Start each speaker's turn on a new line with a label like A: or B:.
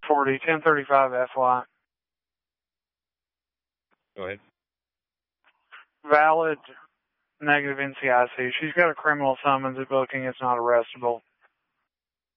A: 40, 1035 FY.
B: Go ahead.
A: Valid negative NCIC. She's got a criminal summons at booking. It's not arrestable.